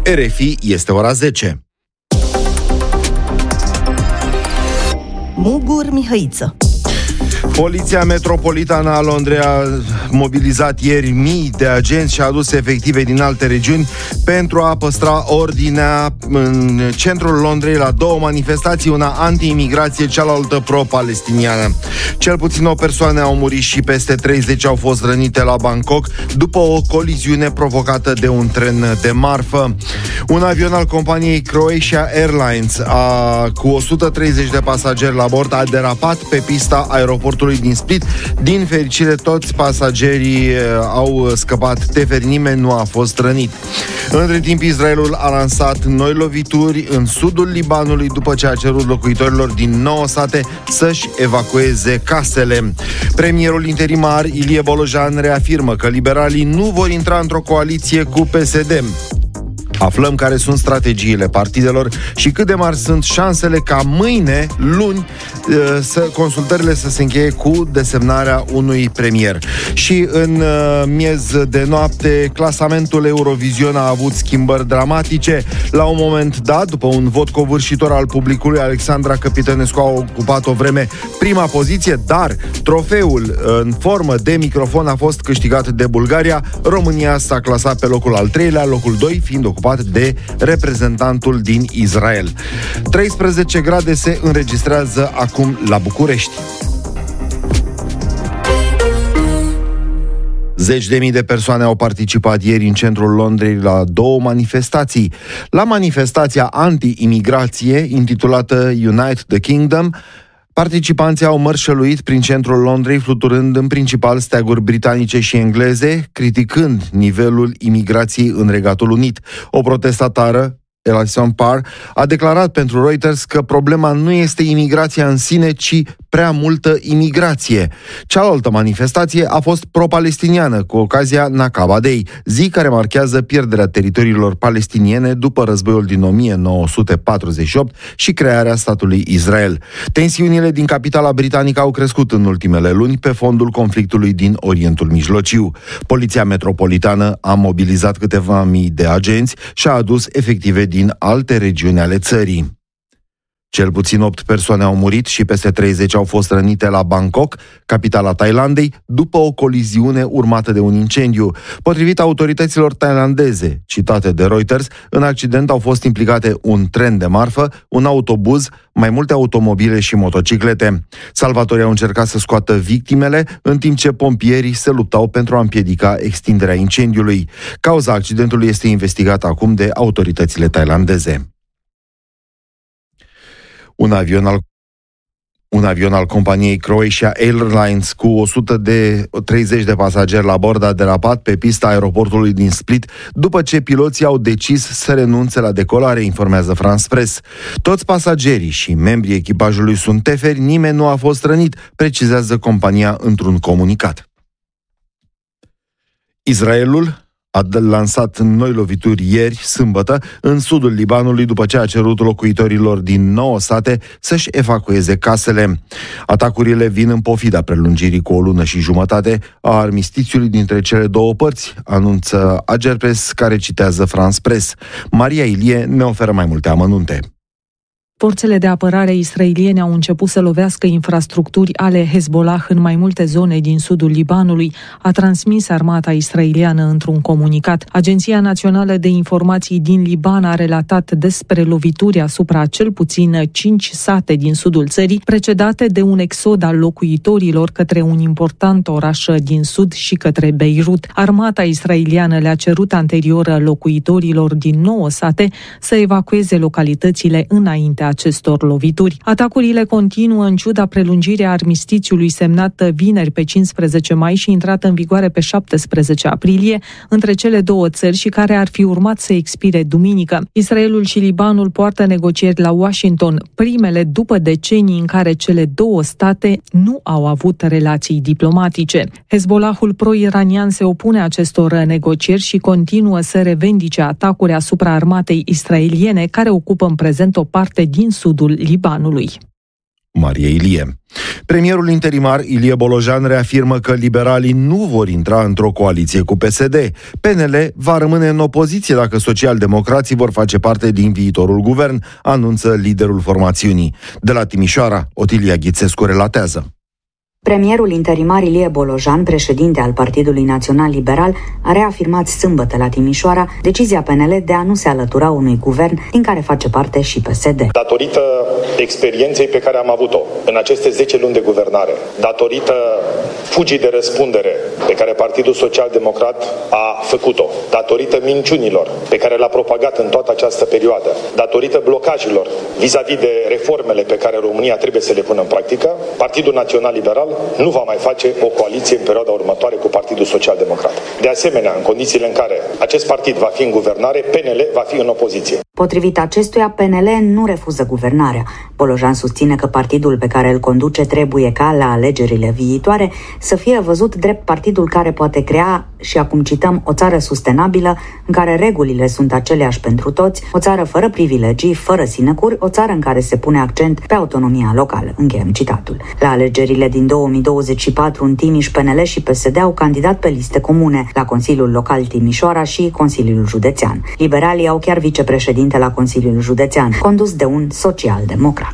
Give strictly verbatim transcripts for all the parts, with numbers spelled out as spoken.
R F I, este ora zece. Mugur Mihăiță. Poliția Metropolitană a Londrei a mobilizat ieri mii de agenți și a adus efective din alte regiuni pentru a păstra ordinea în centrul Londrei la două manifestații, una anti-imigrație, cealaltă pro-palestiniană. Cel puțin o persoană au murit și peste treizeci au fost rănite la Bangkok după o coliziune provocată de un tren de marfă. Un avion al companiei Croatia Airlines a, cu o sută treizeci de pasageri la bord a derapat pe pista aeroportului din Split. Din fericire, toți pasagerii au scăpat teferi, nimeni nu a fost rănit. Între timp, Israelul a lansat noi lovituri în sudul Libanului după ce a cerut locuitorilor din nouă sate să-și evacueze casele. Premierul interimar Ilie Bolojan reafirmă că liberalii nu vor intra într-o coaliție cu P S D. Aflăm care sunt strategiile partidelor și cât de mari sunt șansele ca mâine, luni, să consultările să se încheie cu desemnarea unui premier. Și în miez de noapte, clasamentul Eurovision a avut schimbări dramatice. La un moment dat, după un vot covârșitor al publicului, Alexandra Căpitănescu a ocupat o vreme prima poziție, dar trofeul în formă de microfon a fost câștigat de Bulgaria. România s-a clasat pe locul al treilea, locul doi fiind ocupat de reprezentantul din Israel. treisprezece grade se înregistrează acum la București. Zeci de mii de persoane au participat ieri în centrul Londrei la două manifestații. La manifestația anti-imigrație, intitulată Unite the Kingdom, participanții au mărșăluit prin centrul Londrei, fluturând în principal steaguri britanice și engleze, criticând nivelul imigrației în Regatul Unit. O protestatară, Alison Parr, a declarat pentru Reuters că problema nu este imigrația în sine, ci prea multă imigrație. Cealaltă manifestație a fost pro-palestiniană, cu ocazia Nakaba Day, zi care marchează pierderea teritoriilor palestiniene după războiul din o mie nouă sute patruzeci și opt și crearea statului Israel. Tensiunile din capitala britanică au crescut în ultimele luni pe fondul conflictului din Orientul Mijlociu. Poliția Metropolitană a mobilizat câteva mii de agenți și a adus efective din alte regiuni ale țării. Cel puțin opt persoane au murit și peste treizeci au fost rănite la Bangkok, capitala Thailandei, după o coliziune urmată de un incendiu. Potrivit autorităților thailandeze, citate de Reuters, în accident au fost implicate un tren de marfă, un autobuz, mai multe automobile și motociclete. Salvatorii au încercat să scoată victimele, în timp ce pompierii se luptau pentru a împiedica extinderea incendiului. Cauza accidentului este investigată acum de autoritățile thailandeze. Un avion al Un avion al companiei Croatia Airlines cu o sută treizeci de pasageri la bord a derapat pe pista aeroportului din Split după ce piloții au decis să renunțe la decolare, informează France Press. Toți pasagerii și membrii echipajului sunt teferi, nimeni nu a fost rănit, precizează compania într-un comunicat. Israelul a lansat noi lovituri ieri, sâmbătă, în sudul Libanului, după ce a cerut locuitorilor din nouă sate să-și evacueze casele. Atacurile vin în pofida prelungirii cu o lună și jumătate a armistițiului dintre cele două părți, anunță Agerpres, care citează France Press. Maria Ilie ne oferă mai multe amănunte. Forțele de apărare israeliene au început să lovească infrastructuri ale Hezbollah în mai multe zone din sudul Libanului, a transmis armata israeliană într-un comunicat. Agenția Națională de Informații din Liban a relatat despre lovituri asupra cel puțin cinci sate din sudul țării, precedate de un exod al locuitorilor către un important oraș din sud și către Beirut. Armata israeliană le-a cerut anterior locuitorilor din nouă sate să evacueze localitățile înaintea acestor lovituri. Atacurile continuă în ciuda prelungirii armistițiului semnat vineri pe cincisprezece mai și intrat în vigoare pe șaptesprezece aprilie între cele două țări și care ar fi urmat să expire duminică. Israelul și Libanul poartă negocieri la Washington, primele după decenii în care cele două state nu au avut relații diplomatice. Hezbollahul pro-iranian se opune acestor negocieri și continuă să revendice atacuri asupra armatei israeliene, care ocupă în prezent o parte din sudul Libanului. Marie Ilie. Premierul interimar Ilie Bolojan reafirmă că liberalii nu vor intra într-o coaliție cu P S D. P N L va rămâne în opoziție dacă socialdemocrații vor face parte din viitorul guvern, anunță liderul formațiunii. De la Timișoara, Otilia Ghițescu relatează. Premierul interimar Ilie Bolojan, președinte al Partidului Național Liberal, a reafirmat sâmbătă la Timișoara decizia P N L de a nu se alătura unui guvern din care face parte și P S D. Datorită experienței pe care am avut-o în aceste zece luni de guvernare, datorită fugii de răspundere pe care Partidul Social Democrat a făcut-o, datorită minciunilor pe care le-a propagat în toată această perioadă, datorită blocajelor vis-a-vis de reformele pe care România trebuie să le pună în practică, Partidul Național Liberal nu va mai face o coaliție în perioada următoare cu Partidul Social Democrat. De asemenea, în condițiile în care acest partid va fi în guvernare, P N L va fi în opoziție. Potrivit acestuia, P N L nu refuză guvernarea. Bolojan susține că partidul pe care îl conduce trebuie ca la alegerile viitoare să fie văzut drept partidul care poate crea, și acum cităm, o țară sustenabilă în care regulile sunt aceleași pentru toți, o țară fără privilegii, fără sinecuri, o țară în care se pune accent pe autonomia locală. Încheiem citatul. La alegerile din două mii douăzeci și patru în Timiș, P N L și P S D au candidat pe liste comune la Consiliul Local Timișoara și Consiliul Județean. Liberalii au chiar vicepreședinte la Consiliul Județean, condus de un social-democrat.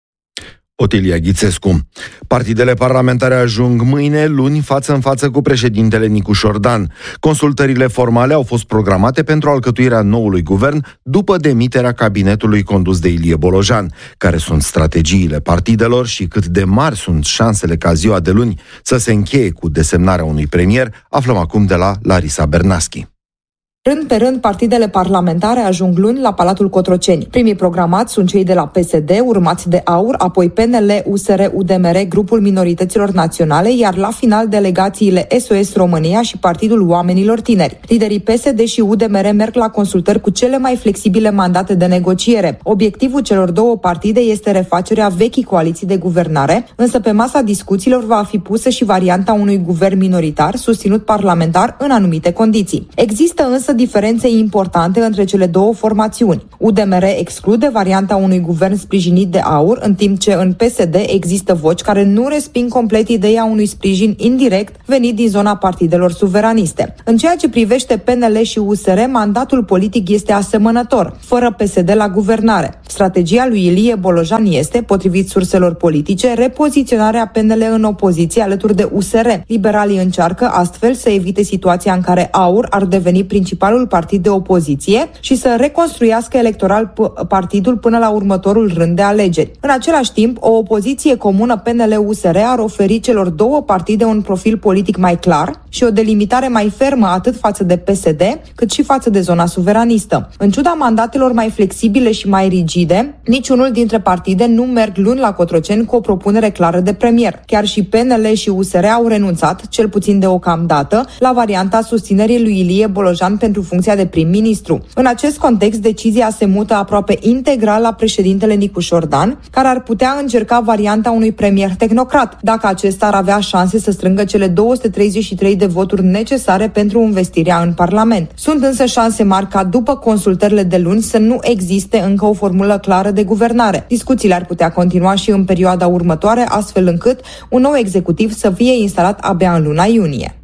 Otilia Ghițescu. Partidele parlamentare ajung mâine, luni, față în față cu președintele Nicu Șordan. Consultările formale au fost programate pentru alcătuirea noului guvern după demiterea cabinetului condus de Ilie Bolojan. Care sunt strategiile partidelor și cât de mari sunt șansele ca ziua de luni să se încheie cu desemnarea unui premier, aflăm acum de la Larisa Bernaschi. Rând pe rând, partidele parlamentare ajung luni la Palatul Cotroceni. Primii programați sunt cei de la P S D, urmați de AUR, apoi P N L, U S R, U D M R, Grupul Minorităților Naționale, iar la final delegațiile S O S România și Partidul Oamenilor Tineri. Liderii P S D și U D M R merg la consultări cu cele mai flexibile mandate de negociere. Obiectivul celor două partide este refacerea vechii coaliții de guvernare, însă pe masa discuțiilor va fi pusă și varianta unui guvern minoritar, susținut parlamentar în anumite condiții. Există însă diferențe importante între cele două formațiuni. U D M R exclude varianta unui guvern sprijinit de AUR, în timp ce în P S D există voci care nu resping complet ideea unui sprijin indirect venit din zona partidelor suveraniste. În ceea ce privește P N L și U S R, mandatul politic este asemănător, fără P S D la guvernare. Strategia lui Ilie Bolojan este, potrivit surselor politice, repoziționarea P N L în opoziție alături de U S R. Liberalii încearcă astfel să evite situația în care AUR ar deveni principalul partid de opoziție și să reconstruiască electoral p- partidul până la următorul rând de alegeri. În același timp, o opoziție comună P N L U S R ar oferi celor două partide un profil politic mai clar și o delimitare mai fermă atât față de P S D, cât și față de zona suveranistă. În ciuda mandatelor mai flexibile și mai rigide, niciunul dintre partide nu merg luni la Cotroceni cu o propunere clară de premier. Chiar și P N L și U S R au renunțat, cel puțin deocamdată, la varianta susținerii lui Ilie Bolojan pentru funcția de prim-ministru. În acest context, decizia se mută aproape integral la președintele Nicu Șordan, care ar putea încerca varianta unui premier tehnocrat, dacă acesta ar avea șanse să strângă cele două sute treizeci și trei de voturi necesare pentru învestirea în Parlament. Sunt însă șanse mari ca după consultările de luni să nu existe încă o formulă clară de guvernare. Discuțiile ar putea continua și în perioada următoare, astfel încât un nou executiv să fie instalat abia în luna iunie.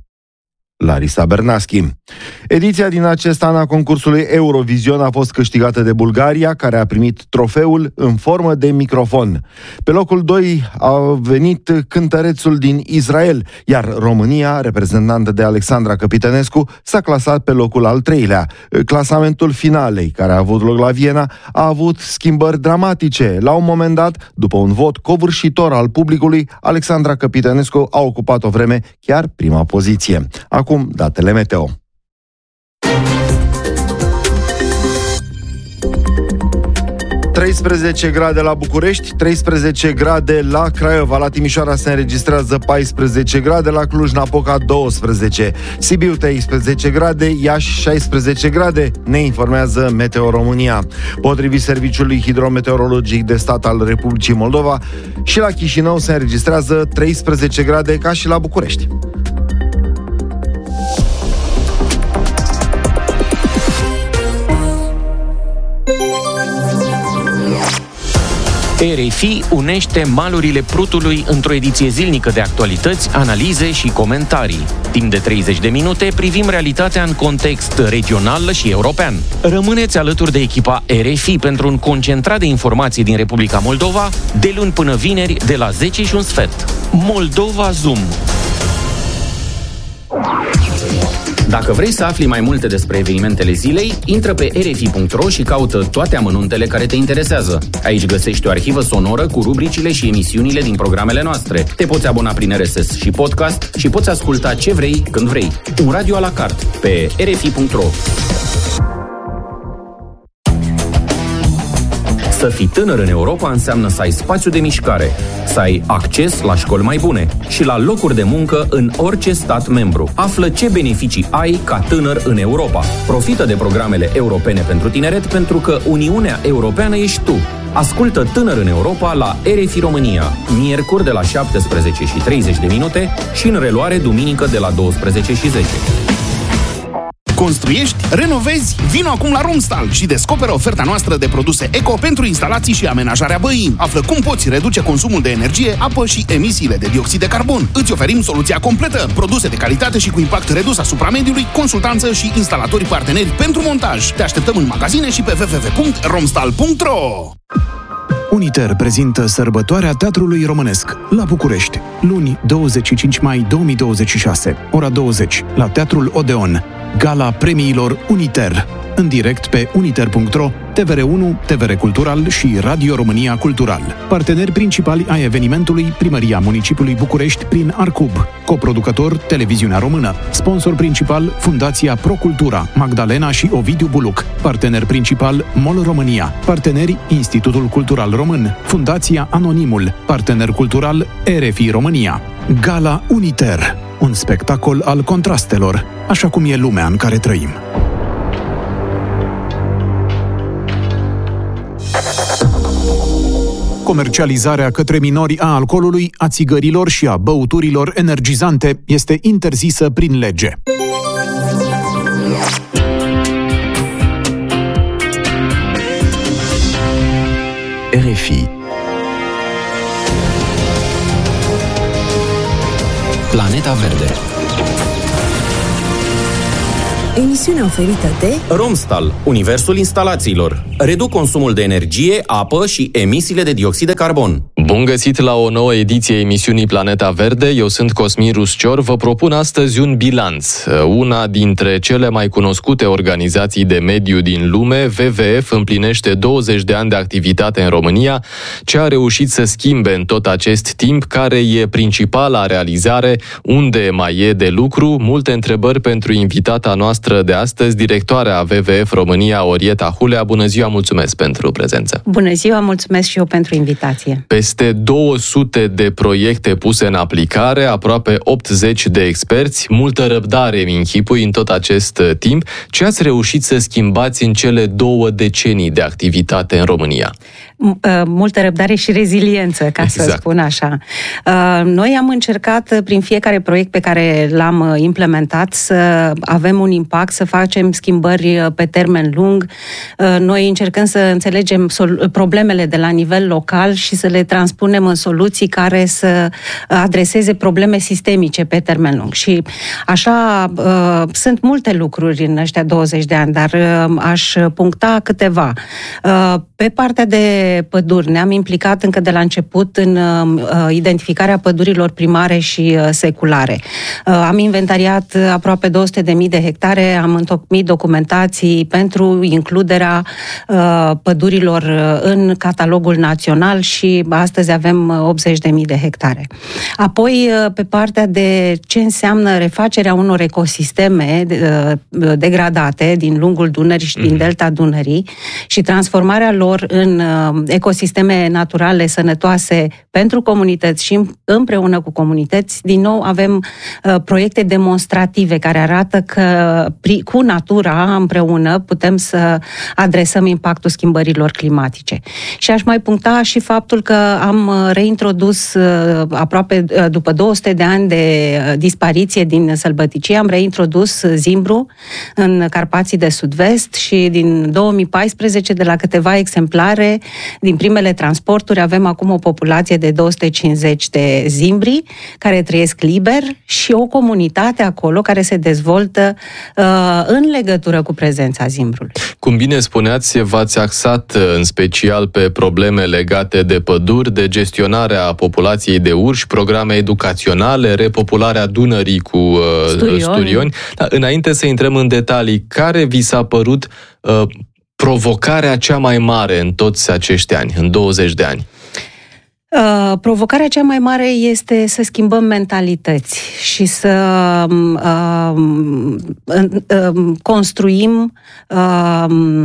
Larisa Bernaschi. Ediția din acest an a concursului Eurovision a fost câștigată de Bulgaria, care a primit trofeul în formă de microfon. Pe locul doi a venit cântărețul din Israel, iar România, reprezentată de Alexandra Căpitănescu, s-a clasat pe locul al treilea. Clasamentul finalei, care a avut loc la Viena, a avut schimbări dramatice. La un moment dat, după un vot covârșitor al publicului, Alexandra Căpitănescu a ocupat o vreme chiar prima poziție. Acum Acum, datele meteo. treisprezece grade la București, treisprezece grade la Craiova, la Timișoara se înregistrează paisprezece grade, la Cluj-Napoca douăsprezece, Sibiu treisprezece grade, Iași șaisprezece grade, ne informează Meteo România. Potrivit Serviciului Hidrometeorologic de Stat al Republicii Moldova, și la Chișinău se înregistrează treisprezece grade ca și la București. R F I unește malurile Prutului într-o ediție zilnică de actualități, analize și comentarii. Timp de treizeci de minute privim realitatea în context regional și european. Rămâneți alături de echipa R F I pentru un concentrat de informații din Republica Moldova, de luni până vineri, de la zece și un sfert. Moldova Zoom. Dacă vrei să afli mai multe despre evenimentele zilei, intră pe r f i punct r o și caută toate amănuntele care te interesează. Aici găsești o arhivă sonoră cu rubricile și emisiunile din programele noastre. Te poți abona prin R S S și podcast și poți asculta ce vrei, când vrei. Un radio à la carte pe r f i punct r o. Să fii tânăr în Europa înseamnă să ai spațiu de mișcare, să ai acces la școli mai bune și la locuri de muncă în orice stat membru. Află ce beneficii ai ca tânăr în Europa. Profită de programele europene pentru tineret, pentru că Uniunea Europeană ești tu. Ascultă Tânăr în Europa la R F I România, miercuri de la șaptesprezece și treizeci de minute și în reluare duminică de la douăsprezece și zece. Construiești? Renovezi? Vino acum la Romstal și descoperă oferta noastră de produse eco pentru instalații și amenajarea băii. Află cum poți reduce consumul de energie, apă și emisiile de dioxid de carbon. Îți oferim soluția completă, produse de calitate și cu impact redus asupra mediului, consultanță și instalatori parteneri pentru montaj. Te așteptăm în magazine și pe w w w punct romstal punct r o. Uniter prezintă sărbătoarea Teatrului Românesc la București, luni douăzeci și cinci mai două mii douăzeci și șase, ora douăzeci, la Teatrul Odeon. Gala premiilor Uniter, în direct pe uniter punct r o, T V R unu, T V R Cultural și Radio România Cultural. Parteneri principali ai evenimentului, Primăria Municipiului București prin Arcub, coproducător Televiziunea Română, sponsor principal Fundația Procultura, Magdalena și Ovidiu Buluc, partener principal MOL România, parteneri Institutul Cultural Român, Fundația Anonimul, partener cultural R F I România. Gala Uniter, un spectacol al contrastelor, așa cum e lumea în care trăim. Comercializarea către minori a alcoolului, a țigărilor și a băuturilor energizante este interzisă prin lege. R F I. Planeta Verde. Emisiunea oferită de Romstal, universul instalațiilor. Reduc consumul de energie, apă și emisiile de dioxid de carbon. Bun găsit la o nouă ediție emisiunii Planeta Verde. Eu sunt Cosmin Ruscior. Vă propun astăzi un bilanț. Una dintre cele mai cunoscute organizații de mediu din lume, W W F, împlinește douăzeci de ani de activitate în România. Ce a reușit să schimbe în tot acest timp? Care e principala realizare? Unde mai e de lucru? Multe întrebări pentru invitata noastră de astăzi, directoarea W W F România, Orieta Hulea. Bună ziua, mulțumesc pentru prezență. Bună ziua, mulțumesc și eu pentru invitație. Peste două sute de proiecte puse în aplicare, aproape optzeci de experți, multă răbdare, mi închipui, în tot acest timp. Ce ați reușit să schimbați în cele două decenii de activitate în România? Multă răbdare și reziliență, ca exact. Să spun așa. Noi am încercat prin fiecare proiect pe care l-am implementat să avem un impact, să facem schimbări pe termen lung. Noi încercăm să înțelegem problemele de la nivel local și să le transpunem în soluții care să adreseze probleme sistemice pe termen lung. Și așa sunt multe lucruri în ăștia douăzeci de ani, dar aș puncta câteva. Pe partea de păduri ne-am implicat încă de la început în identificarea pădurilor primare și seculare. Am inventariat aproape două sute de mii de hectare, am întocmit documentații pentru includerea pădurilor în catalogul național și astăzi avem optzeci de mii de hectare. Apoi, pe partea de ce înseamnă refacerea unor ecosisteme degradate din lungul Dunării și din delta Dunării și transformarea lor în ecosisteme naturale sănătoase pentru comunități și împreună cu comunități, din nou avem proiecte demonstrative care arată că cu natura împreună putem să adresăm impactul schimbărilor climatice. Și aș mai puncta și faptul că am reintrodus aproape după două sute de ani de dispariție din sălbăticie, am reintrodus zimbru în Carpații de Sud-Vest și din două mii paisprezece, de la câteva exemple exemplare din primele transporturi. Avem acum o populație de două sute cincizeci de zimbri care trăiesc liber și o comunitate acolo care se dezvoltă uh, în legătură cu prezența zimbrului. Cum bine spuneați, v-ați axat în special pe probleme legate de păduri, de gestionarea populației de urși, programe educaționale, repopularea Dunării cu uh, sturioni. sturioni. Dar, înainte să intrăm în detalii, care vi s-a părut uh, provocarea cea mai mare în toți acești ani, în douăzeci de ani? Uh, provocarea cea mai mare este să schimbăm mentalități și să uh, uh, construim uh,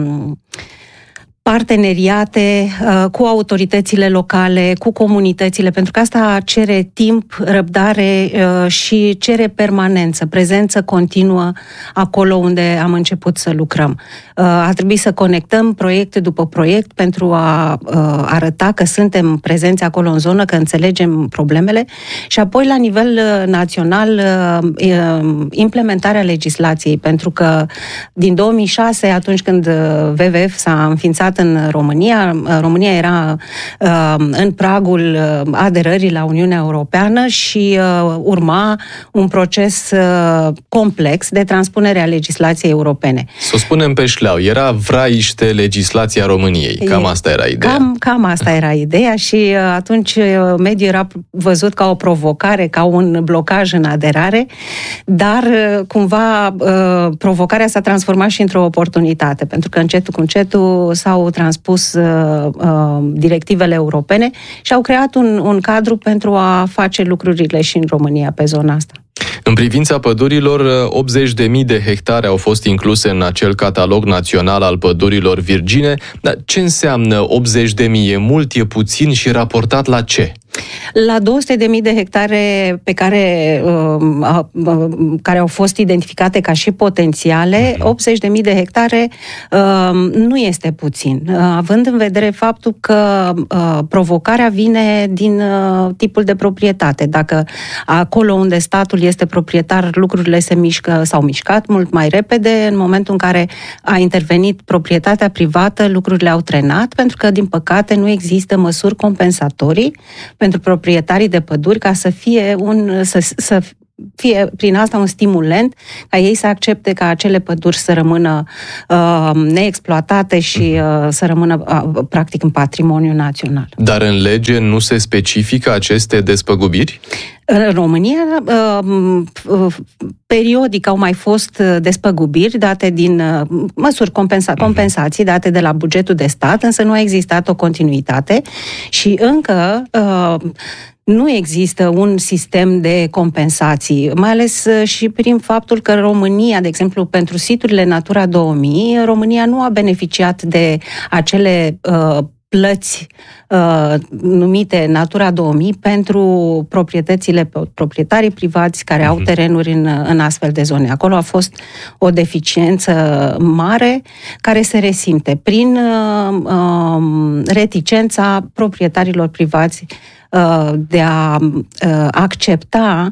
parteneriate uh, cu autoritățile locale, cu comunitățile, pentru că asta cere timp, răbdare uh, și cere permanență, prezență continuă acolo unde am început să lucrăm. Uh, a trebuit să conectăm proiect după proiect pentru a uh, arăta că suntem prezenți acolo în zonă, că înțelegem problemele și apoi la nivel uh, național uh, uh, implementarea legislației, pentru că din două mii șase, atunci când W W F s-a înființat în România. România era uh, în pragul aderării la Uniunea Europeană și uh, urma un proces uh, complex de transpunere a legislației europene. Să o spunem pe șleau, era vraiște legislația României. Cam asta era ideea. Cam, cam asta era ideea și uh, atunci mediul era văzut ca o provocare, ca un blocaj în aderare, dar uh, cumva uh, provocarea s-a transformat și într-o oportunitate, pentru că încetul cu încetul s-au transpus uh, uh, directivele europene și au creat un, un cadru pentru a face lucrurile și în România pe zona asta. În privința pădurilor, optzeci de mii de hectare au fost incluse în acel catalog național al pădurilor virgine. Dar ce înseamnă optzeci de mii? E mult, e puțin și raportat la ce? La două sute de mii de hectare pe care, uh, uh, care au fost identificate ca și potențiale, optzeci de mii de hectare uh, nu este puțin, uh, având în vedere faptul că uh, provocarea vine din uh, tipul de proprietate. Dacă acolo unde statul este proprietar, lucrurile se mișcă, s-au mișcat mult mai repede, în momentul în care a intervenit proprietatea privată, lucrurile au trenat, pentru că, din păcate, nu există măsuri compensatorii pentru proprietarii de păduri ca să fie un să, să fie prin asta un stimulent ca ei să accepte ca acele păduri să rămână uh, neexploatate și uh, să rămână uh, practic în patrimoniu național. Dar în lege nu se specifică aceste despăgubiri? În România, periodic au mai fost despăgubiri date din măsuri compensa- compensații date de la bugetul de stat, însă nu a existat o continuitate și încă nu există un sistem de compensații, mai ales și prin faptul că România, de exemplu, pentru siturile Natura două mii, România nu a beneficiat de acele uh, plăți uh, numite Natura două mii pentru proprietățile, proprietarii privați care au terenuri în, în astfel de zone. Acolo a fost o deficiență mare care se resimte prin uh, uh, reticența proprietarilor privați de a accepta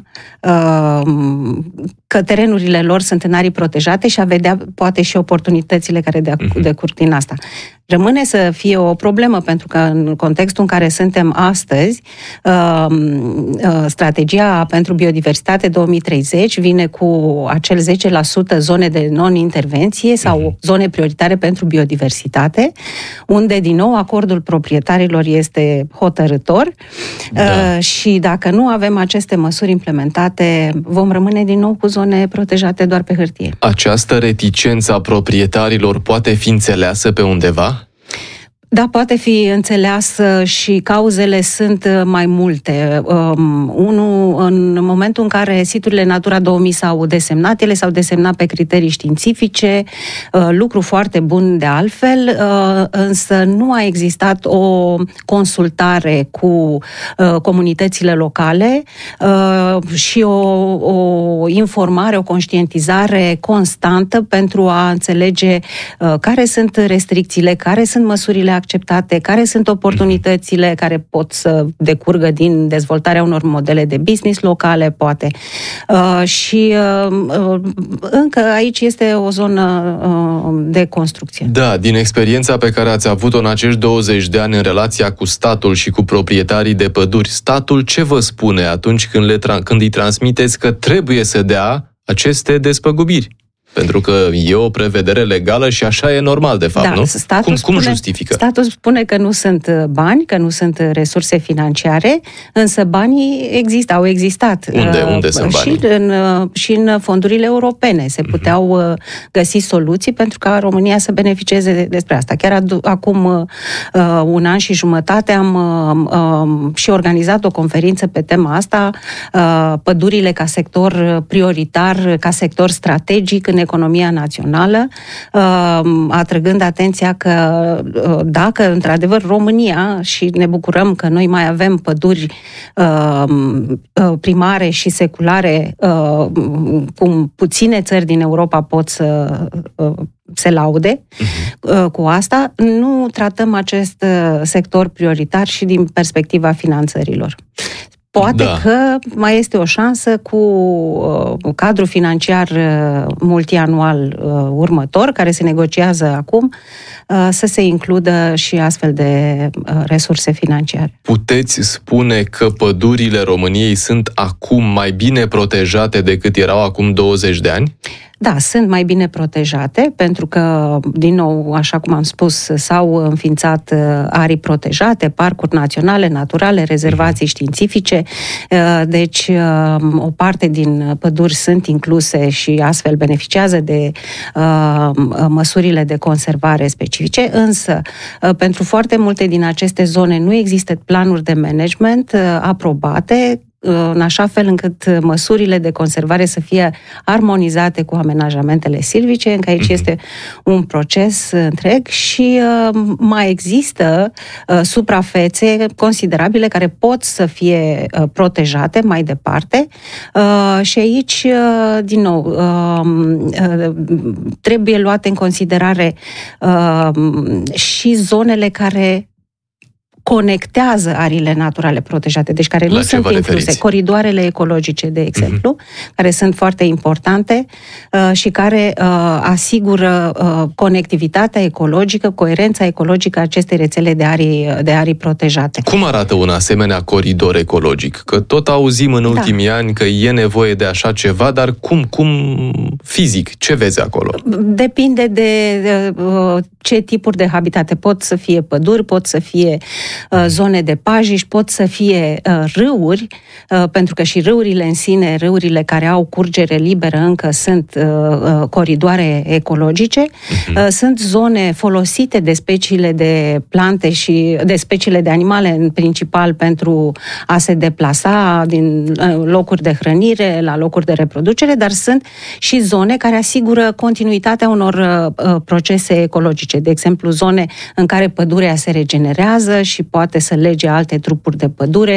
că terenurile lor sunt în arii protejate și a vedea poate și oportunitățile care decurg din asta. Rămâne să fie o problemă, pentru că în contextul în care suntem astăzi, strategia pentru biodiversitate două mii treizeci vine cu acel zece la sută zone de non-intervenție sau zone prioritare pentru biodiversitate, unde din nou acordul proprietarilor este hotărâtor. Da. Și dacă nu avem aceste măsuri implementate, vom rămâne din nou cu zone protejate doar pe hârtie. Această reticență a proprietarilor poate fi înțeleasă pe undeva? Da, poate fi înțeleasă și cauzele sunt mai multe. Um, unul, în momentul în care siturile Natura două mii s-au desemnat, ele s-au desemnat pe criterii științifice, uh, lucru foarte bun de altfel, uh, însă nu a existat o consultare cu uh, comunitățile locale uh, și o, o informare, o conștientizare constantă pentru a înțelege uh, care sunt restricțiile, care sunt măsurile acceptate, care sunt oportunitățile care pot să decurgă din dezvoltarea unor modele de business locale, poate. Uh, și uh, încă aici este o zonă uh, de construcție. Da, din experiența pe care ați avut-o în acești douăzeci de ani în relația cu statul și cu proprietarii de păduri, statul ce vă spune atunci când, le tra- când îi transmiteți că trebuie să dea aceste despăgubiri? Pentru că e o prevedere legală și așa e normal, de fapt, da, nu? Cum, spune, cum justifică? Statul spune că nu sunt bani, că nu sunt resurse financiare, însă banii există, au existat. Unde, unde sunt banii? Și în, și în fondurile europene se puteau uh-huh. găsi soluții pentru ca România să beneficieze despre asta. Chiar adu- acum uh, un an și jumătate am uh, uh, și organizat o conferință pe tema asta, uh, pădurile ca sector prioritar, ca sector strategic în economia națională, atrăgând atenția că dacă, într-adevăr, România, și ne bucurăm că noi mai avem păduri primare și seculare, cum puține țări din Europa pot să se laude uh-huh. cu asta, nu tratăm acest sector prioritar și din perspectiva finanțărilor. Poate da. că mai este o șansă cu uh, cadrul financiar uh, multianual uh, următor, care se negociază acum, uh, să se includă și astfel de uh, resurse financiare. Puteți spune că pădurile României sunt acum mai bine protejate decât erau acum douăzeci de ani? Da, sunt mai bine protejate, pentru că, din nou, așa cum am spus, s-au înființat arii protejate, parcuri naționale, naturale, rezervații științifice, deci o parte din păduri sunt incluse și astfel beneficiază de măsurile de conservare specifice, însă pentru foarte multe din aceste zone nu există planuri de management aprobate, în așa fel încât măsurile de conservare să fie armonizate cu amenajamentele silvice, încă aici este un proces întreg și uh, mai există uh, suprafețe considerabile care pot să fie uh, protejate mai departe uh, și aici, uh, din nou, uh, uh, trebuie luate în considerare uh, și zonele care conectează ariile naturale protejate, deci care nu sunt incluse. Referiți? Coridoarele ecologice, de exemplu, uh-huh. care sunt foarte importante uh, și care uh, asigură uh, conectivitatea ecologică, coerența ecologică a acestei rețele de arii, de arii protejate. Cum arată un asemenea coridor ecologic? Că tot auzim în ultimii da. ani că e nevoie de așa ceva, dar cum, cum fizic? Ce vezi acolo? Depinde de, de uh, ce tipuri de habitate. Pot să fie păduri, pot să fie zone de pajiș, pot să fie uh, râuri, uh, pentru că și râurile în sine, râurile care au curgere liberă încă sunt uh, coridoare ecologice, uh-huh. uh, sunt zone folosite de speciile de plante și de speciile de animale în principal pentru a se deplasa din uh, locuri de hrănire la locuri de reproducere, dar sunt și zone care asigură continuitatea unor uh, procese ecologice, de exemplu zone în care pădurea se regenerează și poate să lege alte trupuri de pădure.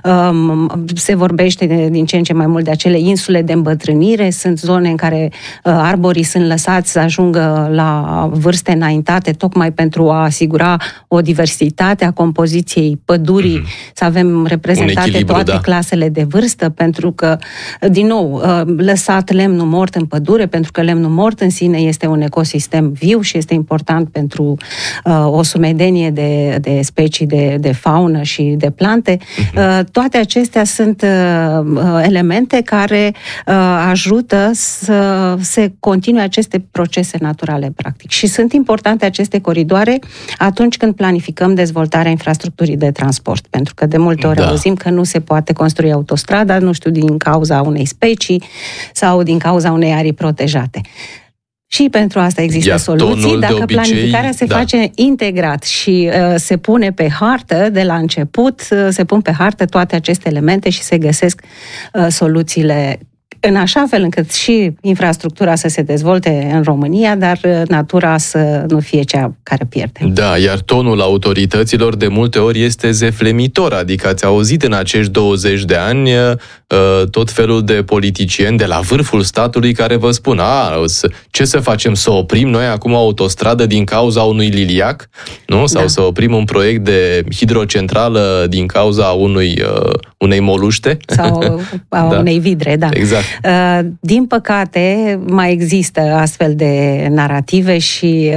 Se vorbește din ce în ce mai mult de acele insule de îmbătrânire. Sunt zone în care arborii sunt lăsați să ajungă la vârste înaintate, tocmai pentru a asigura o diversitate a compoziției pădurii, mm-hmm. să avem reprezentate toate da. clasele de vârstă, pentru că, din nou, lăsat lemnul mort în pădure, pentru că lemnul mort în sine este un ecosistem viu și este important pentru uh, o sumedenie de, de specii de, de faună și de plante. Uh-huh. Toate acestea sunt uh, elemente care uh, ajută să se continue aceste procese naturale, practic. Și sunt importante aceste coridoare atunci când planificăm dezvoltarea infrastructurii de transport, pentru că de multe ori da. auzim că nu se poate construi autostrada, nu știu, din cauza unei specii sau din cauza unei arii protejate. Și pentru asta există Iar soluții. Dacă obicei, planificarea se da. face integrat și uh, se pune pe hartă de la început, uh, se pun pe hartă toate aceste elemente și se găsesc uh, soluțiile în așa fel încât și infrastructura să se dezvolte în România, dar natura să nu fie cea care pierde. Da, iar tonul autorităților de multe ori este zeflemitor, adică ați auzit în acești douăzeci de ani tot felul de politicieni de la vârful statului care vă spun, a, ce să facem, să oprim noi acum o autostradă din cauza unui liliac, nu? Sau da. Să oprim un proiect de hidrocentrală din cauza unui, unei moluște? Sau a da. unei vidre, da. Exact. Din păcate, mai există astfel de narrative și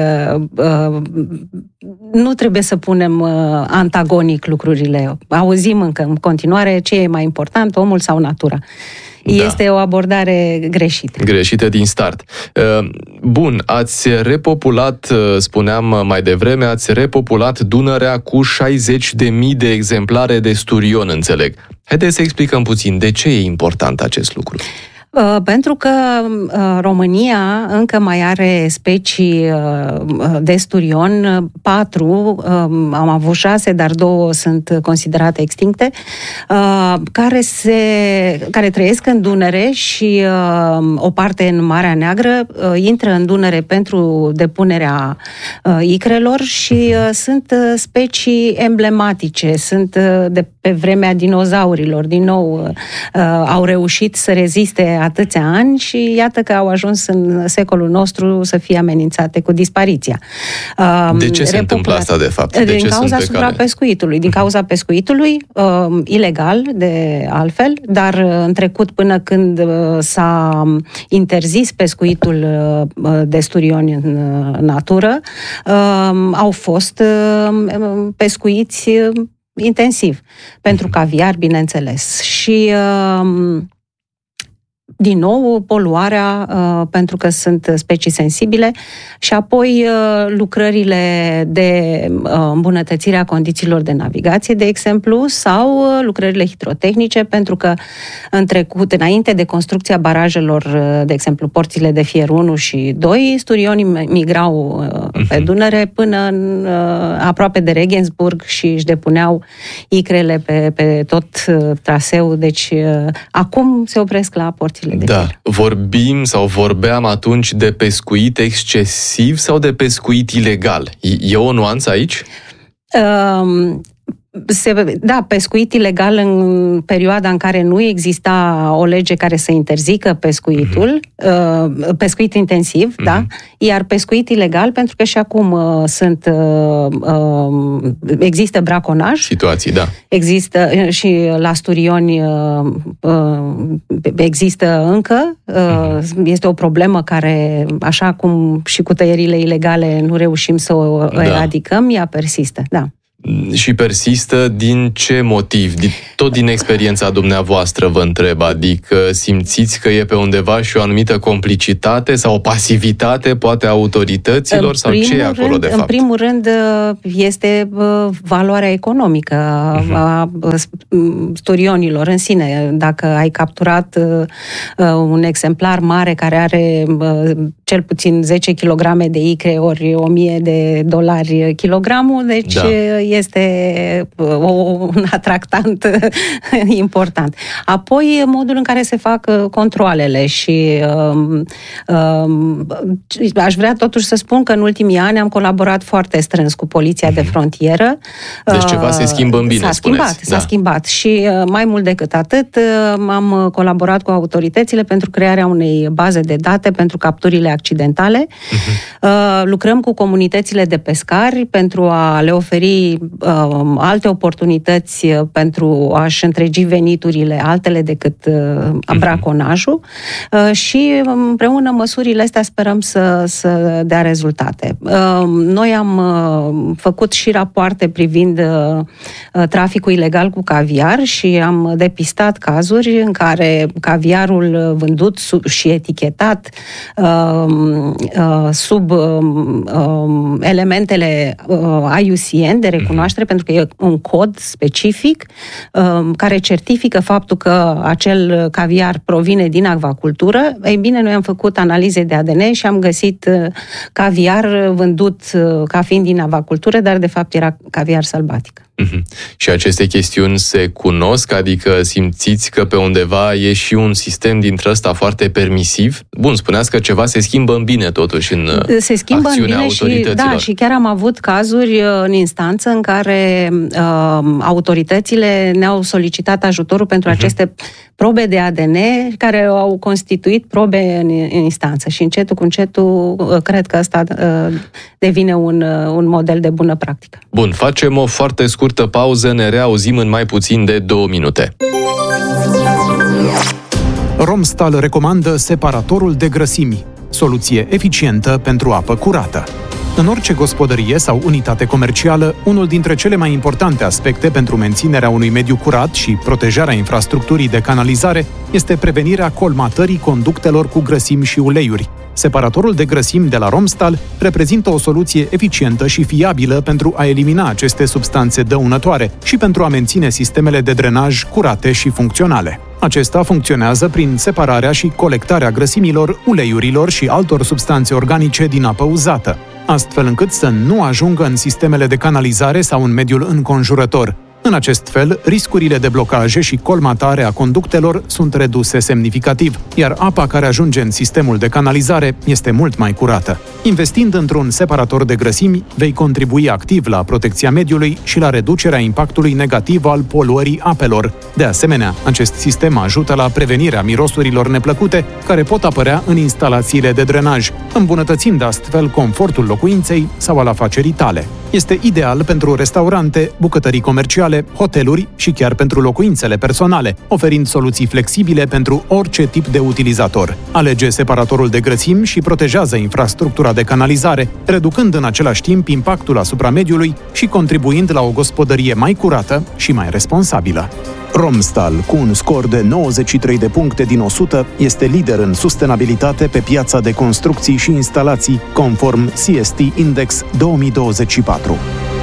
nu trebuie să punem antagonic lucrurile. Auzim încă în continuare ce e mai important, omul sau natura. Da. Este o abordare greșită. Greșită din start. Bun, ați repopulat, spuneam mai devreme, ați repopulat Dunărea cu șaizeci de mii de exemplare de sturion, înțeleg. Haideți să explicăm puțin de ce e important acest lucru. Pentru că România încă mai are specii de sturion, patru, am avut șase, dar două sunt considerate extincte, care, se, care trăiesc în Dunăre și o parte în Marea Neagră, intră în Dunăre pentru depunerea icrelor și sunt specii emblematice, sunt de pe vremea dinozaurilor, din nou au reușit să reziste atâția ani și iată că au ajuns în secolul nostru să fie amenințate cu dispariția. De ce se întâmplă asta, de fapt? De din ce cauza suprapescuitului. Din cauza pescuitului, uh, ilegal, de altfel, dar în trecut, până când uh, s-a interzis pescuitul uh, de sturioni în uh, natură, uh, au fost uh, pescuiți uh, intensiv. Pentru caviar, bineînțeles. Și uh, din nou, poluarea, uh, pentru că sunt specii sensibile, și apoi uh, lucrările de uh, îmbunătățire a condițiilor de navigație, de exemplu, sau uh, lucrările hidrotehnice, pentru că în trecut, înainte de construcția barajelor, uh, de exemplu, porțile de fier unu și doi, sturionii migrau uh, pe Dunăre până în, uh, aproape de Regensburg și își depuneau icrele pe, pe tot uh, traseul, deci uh, acum se opresc la porțile. Da, vorbim sau vorbeam atunci de pescuit excesiv sau de pescuit ilegal? E o nuanță aici? Um... Se, da, pescuit ilegal în perioada în care nu exista o lege care să interzică pescuitul, mm-hmm. pescuit intensiv, mm-hmm. da, iar pescuit ilegal, pentru că și acum uh, sunt uh, există braconaj. Situații, da. Există și la sturioni uh, uh, există încă, uh, mm-hmm. este o problemă care, așa cum și cu tăierile ilegale nu reușim să o da. eradicăm, ea persistă, da. Și persistă din ce motiv? Tot din experiența dumneavoastră vă întreb, adică simțiți că e pe undeva și o anumită complicitate sau pasivitate, poate, a autorităților, în sau ce e acolo rând, de fapt? În primul rând este valoarea economică uh-huh. a sturionilor în sine. Dacă ai capturat un exemplar mare care are cel puțin zece kilograme de icre ori o mie de dolari kilogramul, deci da. este o, un atractant important. Apoi, modul în care se fac controalele și um, um, aș vrea totuși să spun că în ultimii ani am colaborat foarte strâns cu Poliția mm-hmm. de Frontieră. Deci ceva se schimbă în bine, s-a schimbat, spuneți. S-a da. schimbat și mai mult decât atât am colaborat cu autoritățile pentru crearea unei baze de date pentru capturile accidentale. Mm-hmm. Lucrăm cu comunitățile de pescari pentru a le oferi uh, alte oportunități pentru a-și întregi veniturile altele decât uh, braconajul uh, și împreună măsurile astea sperăm să, să dea rezultate. Uh, noi am uh, făcut și rapoarte privind uh, traficul ilegal cu caviar și am depistat cazuri în care caviarul vândut sub, și etichetat uh, uh, sub uh, uh, elementele uh, I U C N de recunoaștere recunoaștere, pentru că e un cod specific care certifică faptul că acel caviar provine din acvacultură. Ei bine, noi am făcut analize de A D N și am găsit caviar vândut ca fiind din acvacultură, dar de fapt era caviar sălbatic. Mm-hmm. Și aceste chestiuni se cunosc? Adică simțiți că pe undeva e și un sistem dintre ăsta foarte permisiv? Bun, spuneați că ceva se schimbă în bine totuși în se schimbă acțiunea în bine autorităților. Și, da, și chiar am avut cazuri în instanță în care uh, autoritățile ne-au solicitat ajutorul pentru uh-huh. aceste probe de A D N care au constituit probe în, în instanță și încetul cu încetul uh, cred că ăsta uh, devine un, uh, un model de bună practică. Bun, facem o foarte scurtă pauză, ne reauzim în mai puțin de două minute. Romstal recomandă separatorul de grăsimi, soluție eficientă pentru apă curată. În orice gospodărie sau unitate comercială, unul dintre cele mai importante aspecte pentru menținerea unui mediu curat și protejarea infrastructurii de canalizare este prevenirea colmatării conductelor cu grăsimi și uleiuri. Separatorul de grăsimi de la Romstal reprezintă o soluție eficientă și fiabilă pentru a elimina aceste substanțe dăunătoare și pentru a menține sistemele de drenaj curate și funcționale. Acesta funcționează prin separarea și colectarea grăsimilor, uleiurilor și altor substanțe organice din apă uzată, astfel încât să nu ajungă în sistemele de canalizare sau în mediul înconjurător. În acest fel, riscurile de blocaje și colmatare a conductelor sunt reduse semnificativ, iar apa care ajunge în sistemul de canalizare este mult mai curată. Investind într-un separator de grăsimi, vei contribui activ la protecția mediului și la reducerea impactului negativ al poluării apelor. De asemenea, acest sistem ajută la prevenirea mirosurilor neplăcute care pot apărea în instalațiile de drenaj, îmbunătățind astfel confortul locuinței sau al afacerii tale. Este ideal pentru restaurante, bucătării comerciale, hoteluri și chiar pentru locuințele personale, oferind soluții flexibile pentru orice tip de utilizator. Alege separatorul de grăsimi și protejează infrastructura de canalizare, reducând în același timp impactul asupra mediului și contribuind la o gospodărie mai curată și mai responsabilă. Romstal, cu un scor de nouăzeci și trei de puncte din o sută, este lider în sustenabilitate pe piața de construcții și instalații, conform C S T Index două mii douăzeci și patru.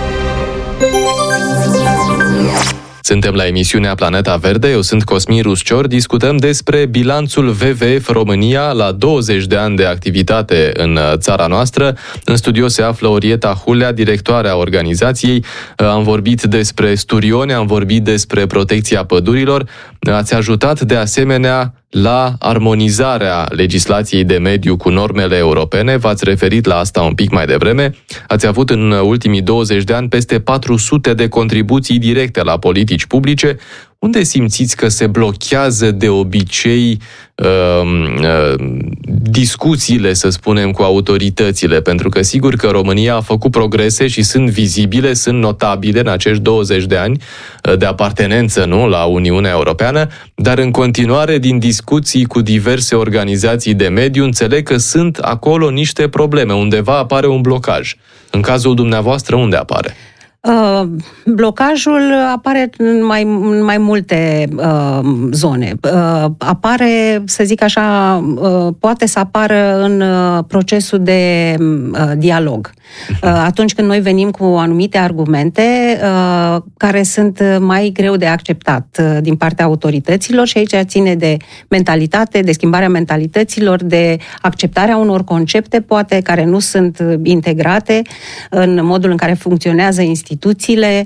Suntem la emisiunea Planeta Verde, eu sunt Cosmin Ruscior, discutăm despre bilanțul W V F România la douăzeci de ani de activitate în țara noastră. În studio se află Orieta Hulea, directoarea organizației. Am vorbit despre sturioni, am vorbit despre protecția pădurilor. Ați ajutat de asemenea la armonizarea legislației de mediu cu normele europene. V-ați referit la asta un pic mai devreme. Ați avut în ultimii douăzeci de ani peste patru sute de contribuții directe la politici publice. Unde simțiți că se blochează de obicei uh, uh, discuțiile, să spunem, cu autoritățile? Pentru că sigur că România a făcut progrese și sunt vizibile, sunt notabile în acești douăzeci de ani de apartenență, nu, la Uniunea Europeană, dar în continuare din discuții cu diverse organizații de mediu înțeleg că sunt acolo niște probleme, undeva apare un blocaj. În cazul dumneavoastră, unde apare? Uh, blocajul apare în mai, în mai multe uh, zone. Uh, apare, să zic așa, uh, poate să apară în uh, procesul de uh, dialog. Uh, atunci când noi venim cu anumite argumente uh, care sunt mai greu de acceptat uh, din partea autorităților și aici ține de mentalitate, de schimbarea mentalităților, de acceptarea unor concepte, poate, care nu sunt integrate în modul în care funcționează instituțiile, instituțiile,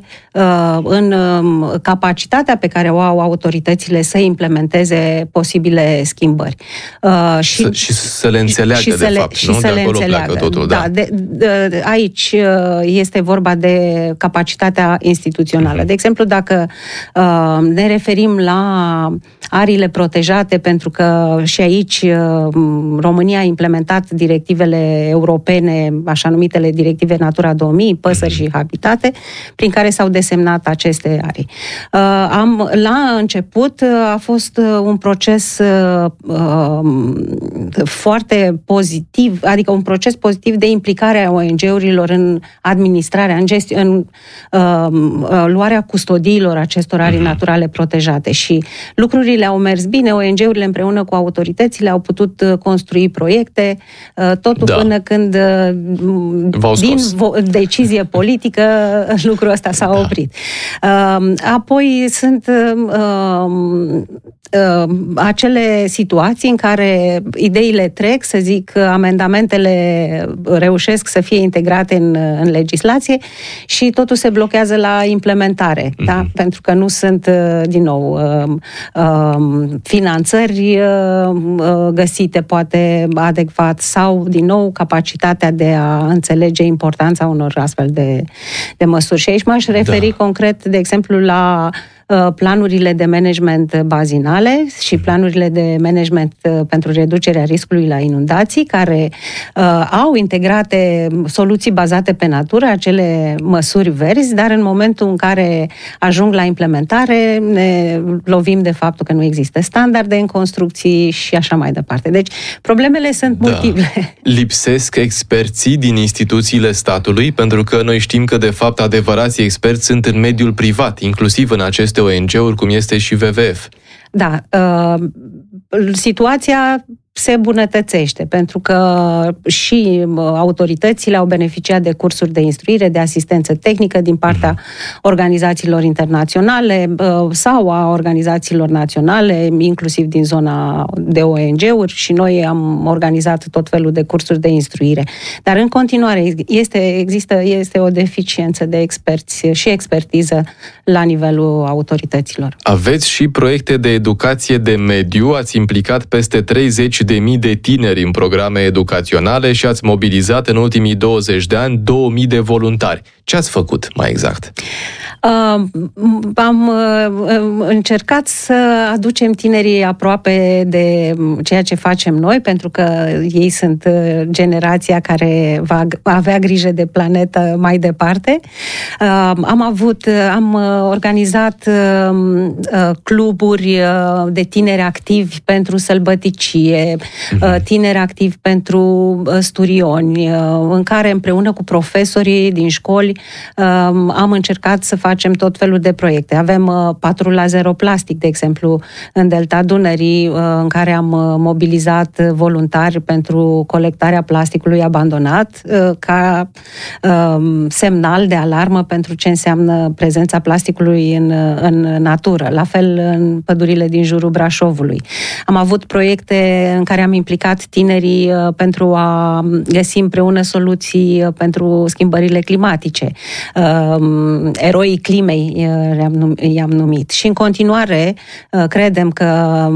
în capacitatea pe care o au autoritățile să implementeze posibile schimbări. Și să, și să le înțeleagă, și de le, fapt, și nu? Să de le acolo înțeleagă. pleacă totul. Da, da. De, de, aici este vorba de capacitatea instituțională. Uh-huh. De exemplu, dacă ne referim la ariile protejate, pentru că și aici România a implementat directivele europene, așa numitele directive Natura două mii, păsări uh-huh. și habitate, prin care s-au desemnat aceste arii. Uh, am, la început uh, a fost uh, un proces uh, uh, foarte pozitiv, adică un proces pozitiv de implicare a O N G-urilor în administrarea, în, gesti- în uh, uh, luarea custodiilor acestor arii uh-huh. naturale protejate și lucrurile lucrurile au mers bine, O N G-urile împreună cu autoritățile au putut construi proiecte, totul da. până când din vo- decizie politică lucrul ăsta s-a da. oprit. Apoi sunt acele situații în care ideile trec, să zic, amendamentele reușesc să fie integrate în, în legislație și totul se blochează la implementare, mm-hmm. da? Pentru că nu sunt, din nou, finanțări găsite poate adecvat sau, din nou, capacitatea de a înțelege importanța unor astfel de, de măsuri. Și aici m-aș referi da. concret, de exemplu, la planurile de management bazinale și planurile de management pentru reducerea riscului la inundații, care uh, au integrate soluții bazate pe natură, acele măsuri verzi, dar în momentul în care ajung la implementare ne lovim de faptul că nu există standarde în construcții și așa mai departe. Deci problemele sunt da. multiple. Lipsesc experții din instituțiile statului, pentru că noi știm că de fapt adevărații experți sunt în mediul privat, inclusiv în aceste O N G-uri, cum este și W W F. Da, uh, situația se bunătățește, pentru că și autoritățile au beneficiat de cursuri de instruire, de asistență tehnică din partea uh-huh. organizațiilor internaționale sau a organizațiilor naționale, inclusiv din zona de O N G-uri, și noi am organizat tot felul de cursuri de instruire. Dar în continuare este, există, este o deficiență de experți și expertiză la nivelul autorităților. Aveți și proiecte de educație de mediu, ați implicat peste treizeci de mii de tineri în programe educaționale și ați mobilizat în ultimii douăzeci de ani două mii de voluntari. Ce ați făcut, mai exact? Uh, am uh, încercat să aducem tinerii aproape de ceea ce facem noi, pentru că ei sunt uh, generația care va avea grijă de planetă mai departe. Uh, am avut, uh, am organizat uh, uh, cluburi uh, de tineri activi pentru sălbăticie, uh, tineri activi pentru uh, sturioni, uh, în care împreună cu profesorii din școli uh, am încercat să facem tot felul de proiecte. Avem uh, Patrula Zero Plastic, de exemplu, în Delta Dunării, uh, în care am uh, mobilizat voluntari pentru colectarea plasticului abandonat, uh, ca uh, semnal de alarmă pentru ce înseamnă prezența plasticului în, în natură. La fel în pădurile din jurul Brașovului. Am avut proiecte în care am implicat tinerii uh, pentru a găsi împreună soluții uh, pentru schimbările climatice. Uh, eroii climei i-am, i-am numit. Și în continuare credem că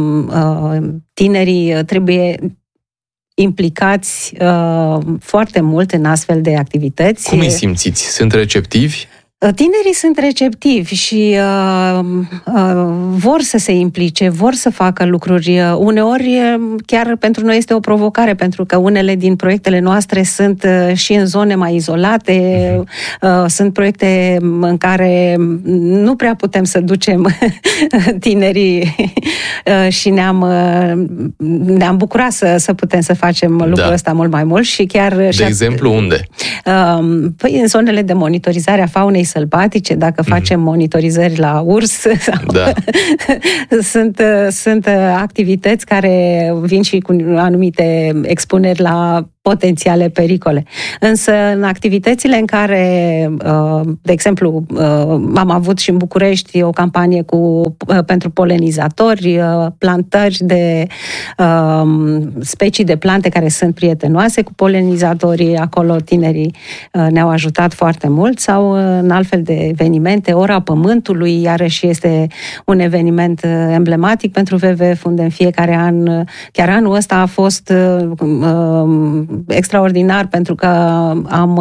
tinerii trebuie implicați foarte mult în astfel de activități. Cum îi simțiți? Sunt receptivi? Tinerii sunt receptivi și uh, uh, vor să se implice, vor să facă lucruri. Uneori chiar pentru noi este o provocare, pentru că unele din proiectele noastre sunt uh, și în zone mai izolate, uh, sunt proiecte în care nu prea putem să ducem tinerii uh, și ne-am, uh, ne-am bucurat să, să putem să facem lucrul da. ăsta mult mai mult și chiar... De și exemplu, unde? Uh, păi în zonele de monitorizare a faunei sălbatice, dacă mm-hmm. facem monitorizări la urs, sau da. sunt, sunt activități care vin și cu anumite expuneri la potențiale pericole. Însă în activitățile în care, de exemplu, am avut și în București o campanie cu, pentru polenizatori, plantări de specii de plante care sunt prietenoase cu polenizatorii, acolo tinerii ne-au ajutat foarte mult, sau în altfel de evenimente, Ora Pământului, iarăși este un eveniment emblematic pentru W W F, unde în fiecare an, chiar anul ăsta a fost extraordinar, pentru că am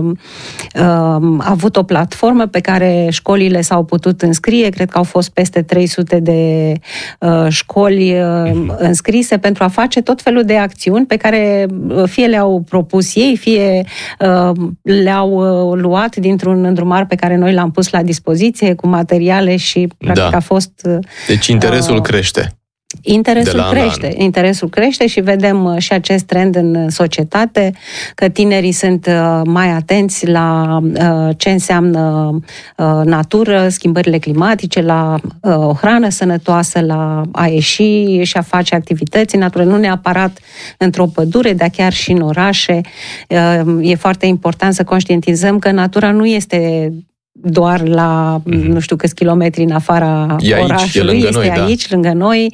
uh, avut o platformă pe care școlile s-au putut înscrie. Cred că au fost peste trei sute de uh, școli uh, înscrise pentru a face tot felul de acțiuni pe care fie le-au propus ei, fie uh, le-au uh, luat dintr-un îndrumar pe care noi l-am pus la dispoziție cu materiale și practic da. a fost... Uh, deci interesul uh, crește. Interesul crește, interesul crește și vedem și acest trend în societate, că tinerii sunt mai atenți la ce înseamnă natură, schimbările climatice, la o hrană sănătoasă, la a ieși și a face activități în natură, nu neapărat într-o pădure, dar chiar și în orașe. E foarte important să conștientizăm că natura nu este doar la, mm-hmm. nu știu câți kilometri în afara e aici, orașului, e este noi, aici, da. lângă noi.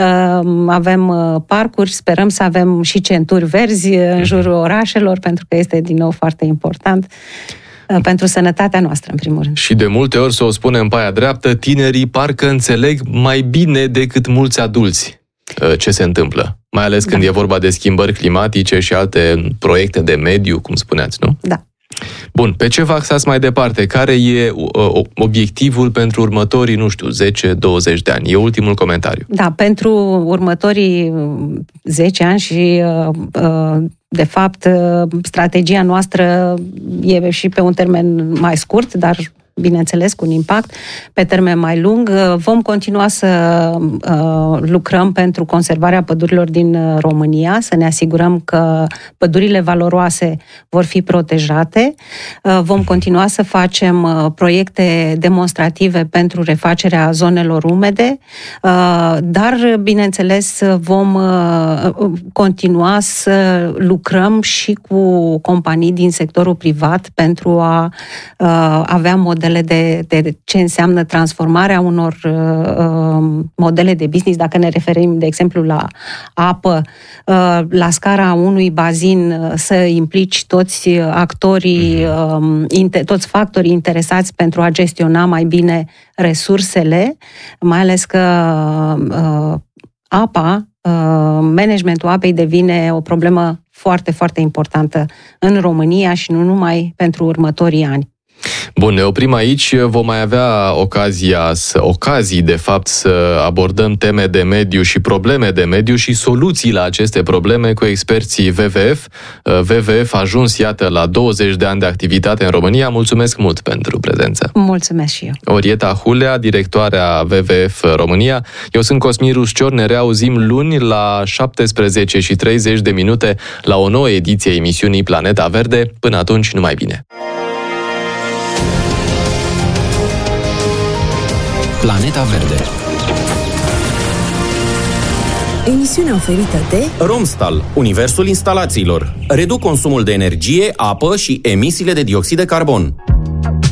Avem parcuri, sperăm să avem și centuri verzi mm-hmm. în jurul orașelor, pentru că este din nou foarte important pentru sănătatea noastră, în primul rând. Și de multe ori, să o spunem pe aia dreaptă, tinerii parcă înțeleg mai bine decât mulți adulți ce se întâmplă. Mai ales când da. e vorba de schimbări climatice și alte proiecte de mediu, cum spuneați, nu? Da. Bun, pe ce vă axați mai departe? Care e uh, obiectivul pentru următorii, nu știu, zece douăzeci de ani? E ultimul comentariu. Da, pentru următorii zece ani și, uh, uh, de fapt, uh, strategia noastră e și pe un termen mai scurt, dar bineînțeles, cu un impact pe termen mai lung. Vom continua să uh, lucrăm pentru conservarea pădurilor din România, să ne asigurăm că pădurile valoroase vor fi protejate. Uh, vom continua să facem uh, proiecte demonstrative pentru refacerea zonelor umede, uh, dar, bineînțeles, vom uh, continua să lucrăm și cu companii din sectorul privat pentru a uh, avea modele De, de ce înseamnă transformarea unor uh, modele de business, dacă ne referim, de exemplu, la apă, uh, la scara unui bazin, uh, să implici toți actorii, uh, inter, toți factorii interesați pentru a gestiona mai bine resursele, mai ales că uh, apa, uh, managementul apei devine o problemă foarte, foarte importantă în România și nu numai pentru următorii ani. Bun, ne oprim aici, vom mai avea ocazia, să, ocazii de fapt să abordăm teme de mediu și probleme de mediu și soluții la aceste probleme cu experții W V F. W V F a ajuns, iată, la douăzeci de ani de activitate în România. Mulțumesc mult pentru prezență. Mulțumesc și eu. Orieta Hulea, directoarea W V F România. Eu sunt Cosmin Ruscior, ne reauzim luni la șaptesprezece și treizeci de minute la o nouă ediție a emisiunii Planeta Verde. Până atunci, numai bine! Planeta Verde. Emisiunea oferită de Romstal, universul instalațiilor. Reduc consumul de energie, apă și emisiile de dioxid de carbon.